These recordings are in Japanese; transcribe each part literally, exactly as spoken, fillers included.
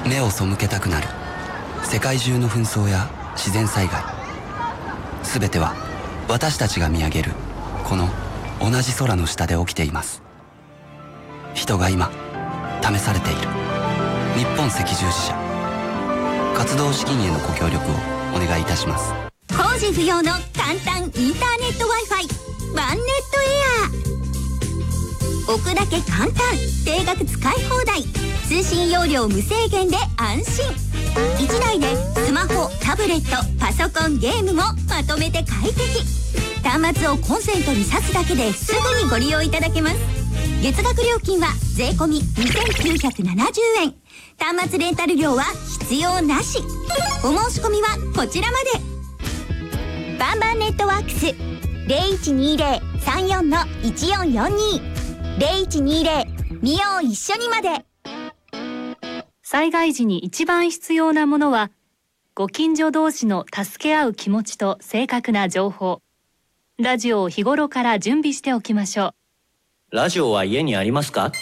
目を背けたくなる世界中の紛争や自然災害、すべては私たちが見上げるこの同じ空の下で起きています。人が今試されている。日本赤十字社、活動資金へのご協力をお願いいたします。 工事不要の簡単インターネット Wi-Fi ワンネットエアー。置くだけ簡単、定額使い放題、通信容量無制限で安心。いちだいでスマホ、タブレット、パソコン、ゲームもまとめて快適。端末をコンセントに挿すだけですぐにご利用いただけます。月額料金は税込みにせんきゅうひゃくななじゅうえん。端末レンタル料は必要なし。お申し込みはこちらまで。バンバンネットワークス ゼロいちにゼロ さんよん いちよんよんに ゼロいちにゼロ 見よう一緒にまで。 災害時に一番必要なものは、ご近所同士の助け合う気持ちと正確な情報。ラジオを日頃から準備しておきましょう。 ラジオは家にありますか？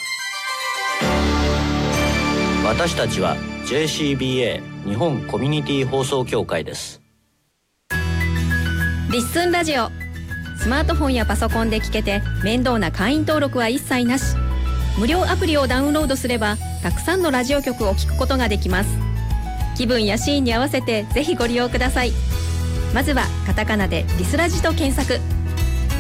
私たちは ジェーシービーエー 日本コミュニティ放送協会です。 リッスンラジオ、スマートフォンやパソコンで聞けて面倒な会員登録は一切なし。無料アプリをダウンロードすればたくさんのラジオ局を聞くことができます。気分やシーンに合わせてぜひご利用ください。まずはカタカナでリスラジと検索。